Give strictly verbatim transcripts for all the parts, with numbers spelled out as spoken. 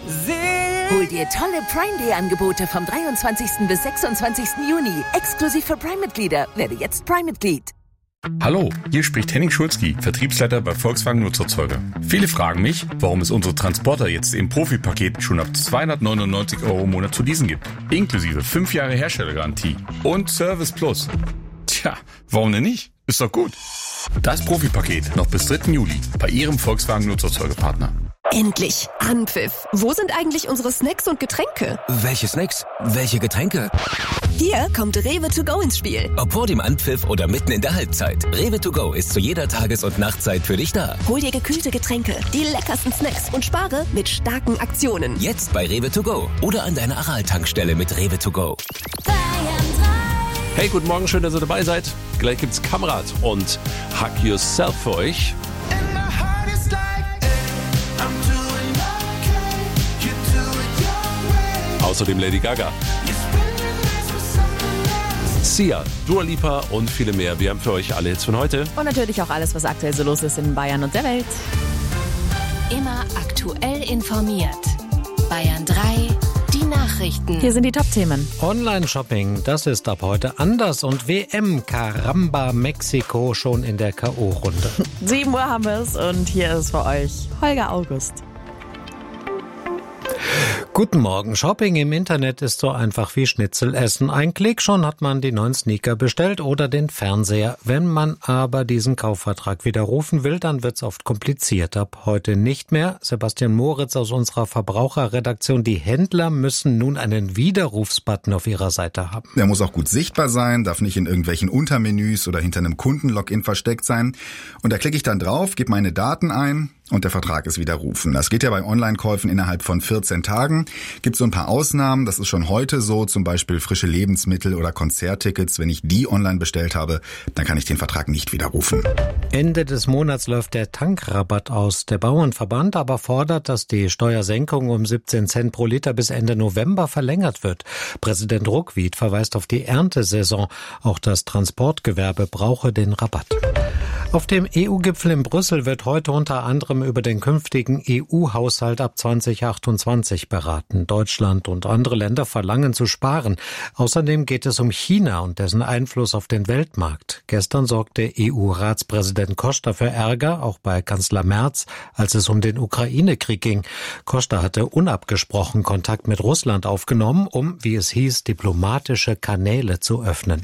Hol dir tolle Prime Day Angebote vom dreiundzwanzigsten bis sechsundzwanzigsten Juni. Exklusiv für Prime-Mitglieder. Werde jetzt Prime-Mitglied. Hallo, hier spricht Henning Schulzki, Vertriebsleiter bei Volkswagen Nutzerzeuger. Viele fragen mich, warum es unsere Transporter jetzt im Profi-Paket schon ab zweihundertneunundneunzig Euro im Monat zu leasen gibt. Inklusive fünf Jahre Herstellergarantie und Service Plus. Tja, warum denn nicht? Ist doch gut. Das Profi-Paket noch bis dritten Juli bei Ihrem Volkswagen Nutzerzeugerpartner. Endlich! Anpfiff! Wo sind eigentlich unsere Snacks und Getränke? Welche Snacks? Welche Getränke? Hier kommt Rewe to go ins Spiel. Ob vor dem Anpfiff oder mitten in der Halbzeit. Rewe to go ist zu jeder Tages- und Nachtzeit für dich da. Hol dir gekühlte Getränke, die leckersten Snacks und spare mit starken Aktionen. Jetzt bei Rewe to go oder an deiner Aral-Tankstelle mit Rewe to go. Hey, guten Morgen, schön, dass ihr dabei seid. Gleich gibt's Kamerad und Hug Yourself für euch. Außerdem Lady Gaga, Sia, Dua Lipa und viele mehr. Wir haben für euch alle Hits von heute. Und natürlich auch alles, was aktuell so los ist in Bayern und der Welt. Immer aktuell informiert. Bayern drei, die Nachrichten. Hier sind die Top-Themen. Online-Shopping, das ist ab heute anders. Und W M, Caramba, Mexiko schon in der K O-Runde. sieben Uhr haben wir es und hier ist für euch Holger August. Guten Morgen. Shopping im Internet ist so einfach wie Schnitzel essen. Ein Klick, schon hat man die neuen Sneaker bestellt oder den Fernseher. Wenn man aber diesen Kaufvertrag widerrufen will, dann wird's oft kompliziert. Ab heute nicht mehr. Sebastian Moritz aus unserer Verbraucherredaktion. Die Händler müssen nun einen Widerrufsbutton auf ihrer Seite haben. Der muss auch gut sichtbar sein, darf nicht in irgendwelchen Untermenüs oder hinter einem Kundenlogin versteckt sein. Und da klicke ich dann drauf, gebe meine Daten ein und der Vertrag ist widerrufen. Das geht ja bei Online-Käufen innerhalb von vierzehn Tagen. Gibt so ein paar Ausnahmen, das ist schon heute so, zum Beispiel frische Lebensmittel oder Konzerttickets. Wenn ich die online bestellt habe, dann kann ich den Vertrag nicht widerrufen. Ende des Monats läuft der Tankrabatt aus. Der Bauernverband aber fordert, dass die Steuersenkung um siebzehn Cent pro Liter bis Ende November verlängert wird. Präsident Ruckwied verweist auf die Erntesaison. Auch das Transportgewerbe brauche den Rabatt. Auf dem E U-Gipfel in Brüssel wird heute unter anderem über den künftigen E U-Haushalt ab zwanzig achtundzwanzig beraten. Deutschland und andere Länder verlangen zu sparen. Außerdem geht es um China und dessen Einfluss auf den Weltmarkt. Gestern sorgte E U-Ratspräsident Costa für Ärger, auch bei Kanzler Merz, als es um den Ukraine-Krieg ging. Costa hatte unabgesprochen Kontakt mit Russland aufgenommen, um, wie es hieß, diplomatische Kanäle zu öffnen.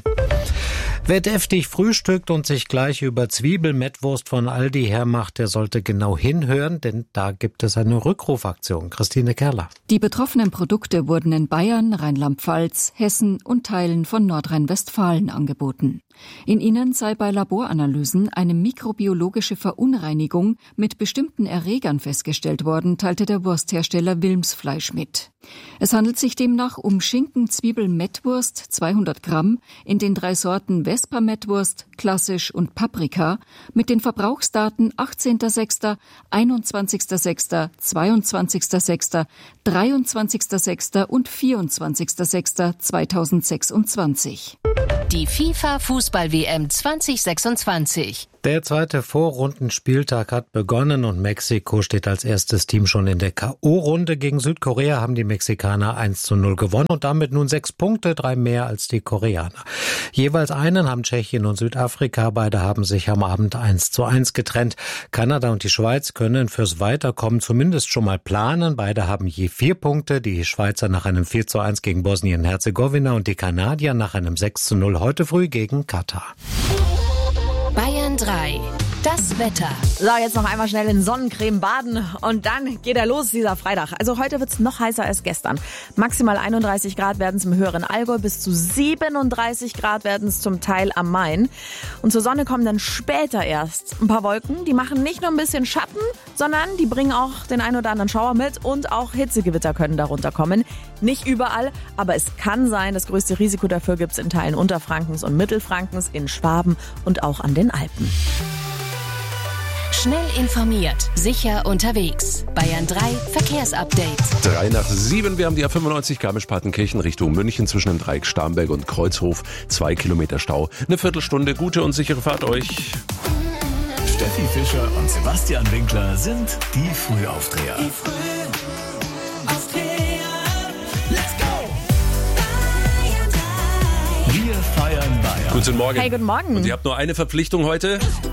Wer deftig frühstückt und sich gleich über Zwiebelmettwurst von Aldi hermacht, der sollte genau hinhören, denn da gibt es eine Rückrufaktion. Christine Kerler. Die betroffenen Produkte wurden in Bayern, Rheinland-Pfalz, Hessen und Teilen von Nordrhein-Westfalen angeboten. In ihnen sei bei Laboranalysen eine mikrobiologische Verunreinigung mit bestimmten Erregern festgestellt worden, teilte der Wursthersteller Wilms-Fleisch mit. Es handelt sich demnach um Schinken-Zwiebel-Mettwurst, zweihundert Gramm, in den drei Sorten Vespa-Mettwurst, Klassisch und Paprika, mit den Verbrauchsdaten achtzehnter sechster, einundzwanzigster sechster, zweiundzwanzigster sechster, dreiundzwanzigster sechster und vierundzwanzigster sechster zweitausendsechsundzwanzig. Die FIFA-Fußball-W M zwanzig sechsundzwanzig. Der zweite Vorrundenspieltag hat begonnen und Mexiko steht als erstes Team schon in der K O-Runde. Gegen Südkorea haben die Mexikaner eins zu null gewonnen und damit nun sechs Punkte, drei mehr als die Koreaner. Jeweils einen haben Tschechien und Südafrika, beide haben sich am Abend eins zu eins getrennt. Kanada und die Schweiz können fürs Weiterkommen zumindest schon mal planen. Beide haben je vier Punkte, die Schweizer nach einem vier zu eins gegen Bosnien-Herzegowina und die Kanadier nach einem sechs zu null heute früh gegen Katar. Bayern drei. Das Wetter. So, jetzt noch einmal schnell in Sonnencreme baden und dann geht er los, dieser Freitag. Also heute wird's noch heißer als gestern. Maximal einunddreißig Grad werden es im höheren Allgäu, bis zu siebenunddreißig Grad werden es zum Teil am Main. Und zur Sonne kommen dann später erst ein paar Wolken. Die machen nicht nur ein bisschen Schatten, sondern die bringen auch den ein oder anderen Schauer mit und auch Hitzegewitter können darunter kommen. Nicht überall, aber es kann sein. Das größte Risiko dafür gibt's in Teilen Unterfrankens und Mittelfrankens, in Schwaben und auch an den Alpen. Schnell informiert, sicher unterwegs. Bayern drei Verkehrsupdate. Drei nach sieben. Wir haben die A fünfundneunzig Garmisch-Partenkirchen Richtung München zwischen dem Dreieck Starnberg und Kreuzhof. Zwei Kilometer Stau. Eine Viertelstunde gute und sichere Fahrt euch. Steffi Fischer und Sebastian Winkler sind die Frühaufdreher. Die Früh auf Guten Morgen. Hey, guten Morgen. Und ihr habt nur eine Verpflichtung heute.